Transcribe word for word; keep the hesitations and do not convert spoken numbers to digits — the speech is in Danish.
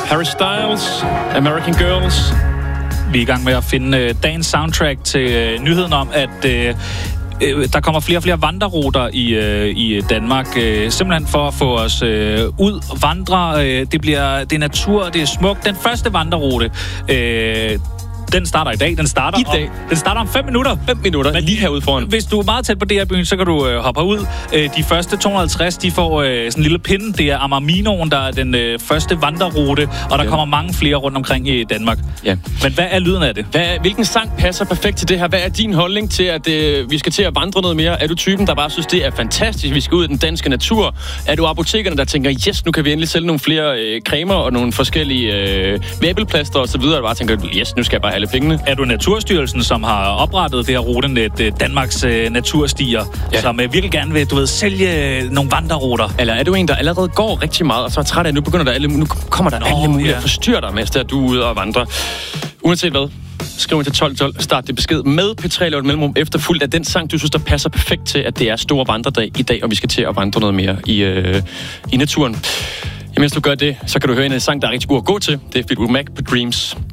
Harry Styles, American Girls. Vi er i gang med at finde øh, dagens soundtrack til øh, nyheden om, at øh, øh, der kommer flere og flere vandreruter i, øh, i Danmark. Øh, simpelthen for at få os øh, ud og vandre. Øh, det, bliver, det er natur, det er smukt. Den første vandrerute... Øh, Den starter i dag. Den starter, I dag. Om, den starter om fem minutter. Fem minutter, Men lige herude foran. Hvis du er meget tæt på D R-byen, så kan du øh, hoppe herud. Øh, de første to hundrede og halvtreds, de får øh, sådan en lille pinde. Det er Amarminoen, der er den øh, første vandrerute, og der Ja. kommer mange flere rundt omkring i Danmark. Ja. Men hvad er lyden af det? Hvad, hvilken sang passer perfekt til det her? Hvad er din holdning til, at øh, vi skal til at vandre noget mere? Er du typen, der bare synes, det er fantastisk, vi skal ud i den danske natur? Er du apotekerne, der tænker, yes, nu kan vi endelig sælge nogle flere øh, cremer og nogle forskellige øh, væbelplaster og så videre, og bare tænker, yes, nu skal jeg bare have alle pengene? Er du Naturstyrelsen, som har oprettet det her rutenet, øh, Danmarks øh, naturstier, Ja. som øh, virkelig gerne vil, du ved, sælge øh, nogle vandreruter? Eller er du en, der allerede går rigtig meget, og så er træt af, nu begynder der alle, nu kommer der Nå, alle mulige ja. at forstyrre dig, mens der du er ude og vandre. Uanset hvad, skriv ind til tolv tolv, start det besked med P tre Lavet Mellemrum efterfulgt af den sang, du synes, der passer perfekt til, at det er store vandredag i dag, og vi skal til at vandre noget mere i, øh, i naturen. Imens du gør det, så kan du høre en sang, der er rigtig god at gå til. Det er Fleetwood Mac på Dreams.